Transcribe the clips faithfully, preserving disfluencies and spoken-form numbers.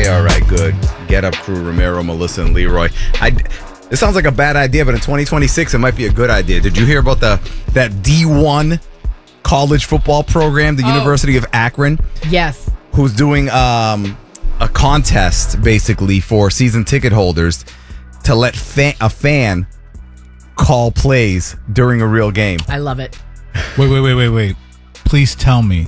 Okay, all right, good. Get Up Crew, Romero, Melissa, and Leroy. I, this sounds like a bad idea, but in twenty twenty-six, it might be a good idea. Did you hear about the that D one college football program, the Oh. University of Akron? Yes. Who's doing um, a contest, basically, for season ticket holders to let fa- a fan call plays during a real game. I love it. Wait, wait, wait, wait, wait. Please tell me.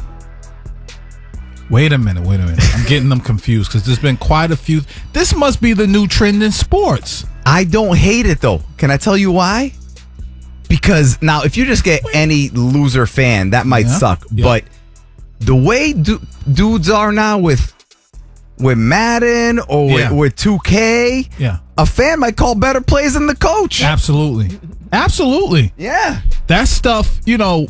Wait a minute, wait a minute. I'm getting them confused because there's been quite a few. This must be the new trend in sports. I don't hate it, though. Can I tell you why? Because now, if you just get any loser fan, that might Yeah. suck. Yeah. But the way du- dudes are now with with Madden or with, Yeah. with two K, Yeah. a fan might call better plays than the coach. Absolutely. Absolutely. Yeah. That stuff, you know,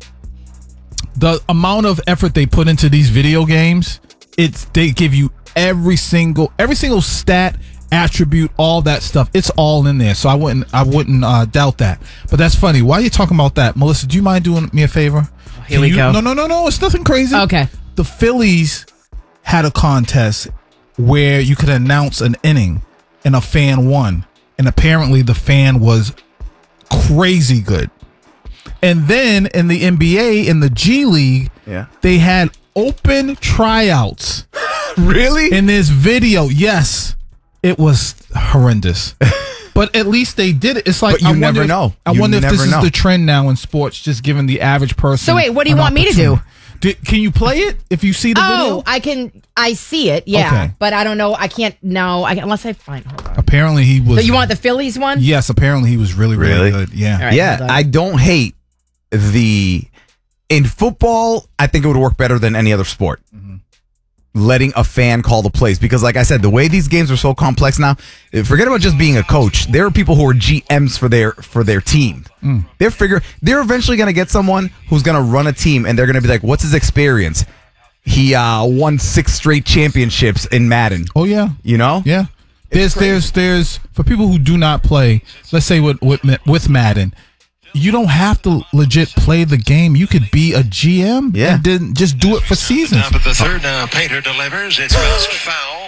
the amount of effort they put into these video games, it's they give you every single every single stat, attribute, all that stuff. It's all in there. So I wouldn't I wouldn't uh, doubt that. But that's funny. While you're talking about that, Melissa, do you mind doing me a favor? Here Can we you- go. No, no, no, no. It's nothing crazy. Okay. The Phillies had a contest where you could announce an inning and a fan won. And apparently the fan was crazy good. And then in the N B A, in the G League, Yeah. they had open tryouts. Really? In this video, yes, it was horrendous. But at least they did it. It's like But you I wonder never if, know. I You wonder if this never is know. the trend now in sports, just giving the average person. So wait, what do you an want me to do? opportunity. Did, can you play it if you see the Oh, video? I can. I see it. Yeah, Okay. but I don't know. I can't. No, I, unless I find. Hold on. Apparently he was. So you want the Phillies one? Yes, apparently he was really, really, Really? good. Yeah. All right, yeah, hold on. I don't hate the in football. I think it would work better than any other sport. Letting a fan call the plays because, like I said, the way these games are so complex now. Forget about just being a coach. There are people who are G Ms for their for their team. They're figure they're eventually going to get someone who's going to run a team, and they're going to be like, "What's his experience? He uh, won six straight championships in Madden. Oh yeah. You know, Yeah. There's there's there's for people who do not play, let's say with with, with Madden, you don't have to legit play the game. You could be a G M Yeah. and then just do it for seasons. Top of the third, now Painter delivers. It's bounced foul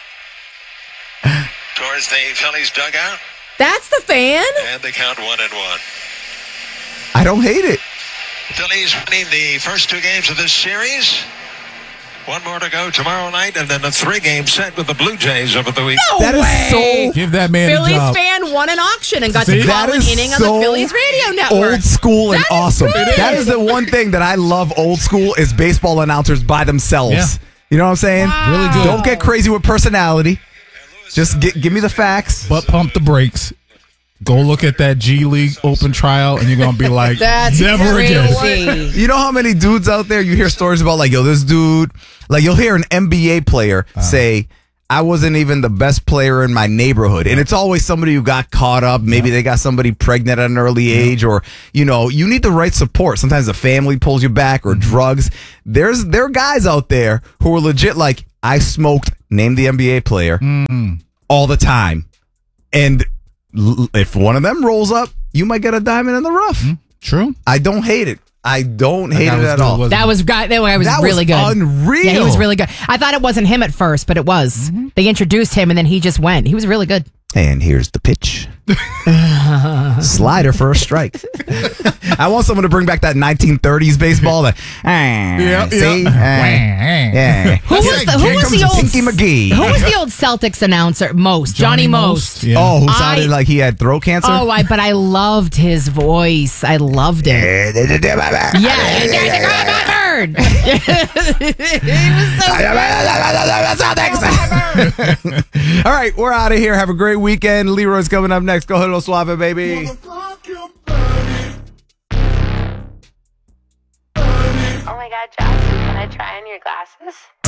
towards the Phillies dugout, That's the fan. and they count one and one. I don't hate it. Phillies winning the first two games of this series. One more to go tomorrow night, and then a three-game set with the Blue Jays over the week. No That is way. so Give that man Phillies a job. fan won an auction and got See? to That call an is inning on so the Phillies radio network. Old school and That is awesome. great. That is the one thing that I love. Old school is baseball announcers by themselves. Yeah. You know what I'm saying? Wow. Really good. Don't get crazy with personality. Just gi- give me the facts. But pump the brakes. Go look at that G League open trial, and you're gonna be like, That's never again. crazy. You know how many dudes out there you hear stories about, like, yo, this dude, like, you'll hear an N B A player say, I wasn't even the best player in my neighborhood. And it's always somebody who got caught up. Maybe they got somebody pregnant at an early age, or, you know, you need the right support. Sometimes the family pulls you back, or drugs. There's, there are guys out there who are legit like, I smoked, name the N B A player, all the time. And l- if one of them rolls up, you might get a diamond in the rough. True. I don't hate it. I don't hate That it was at good, all. wasn't That was guy. That was That really was good. unreal. Yeah, he was really good. I thought it wasn't him at first, but it was. They introduced him, and then he just went. He was really good. And here's the pitch. Slider for a strike. I want someone to bring back that nineteen thirties baseball. That, Yeah, see? yeah. Ah, yeah. Who was the, who Here was comes the old Pinky McGee. Who was the old Celtics announcer? Most Johnny, Johnny Most. Most, yeah. Oh, who I- sounded like he had throat cancer? Oh, I but I loved his voice. I loved it. yeah. Yeah, bird. He was so All right, we're out of here. Have a great weekend. Leroy's coming up next. Go Hello Suave, baby. Oh my god, Josh, can I try on your glasses?